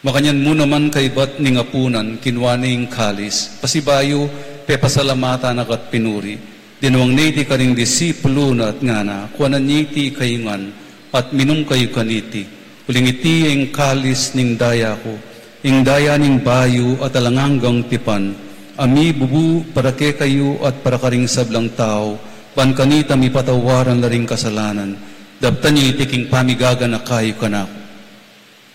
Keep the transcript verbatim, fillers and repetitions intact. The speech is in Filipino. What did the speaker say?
Makanyan mo naman kay bat ning apunan, kinwaning kalis, pasibayo, pe pasalamatan akat pinuri. Dinuang niti karing disipulo na at ngana, kuwanan niti kayungan, at minum kayo kaniti. Uling iti ang kalis ning daya ko, ing daya ning bayo at alanganggang tipan, ami bubu para ke kayo at para karing sablang tao, pan kanita mi patawaran laring kasalanan, dabtan niyo iti king pamigaga na kayo kanak.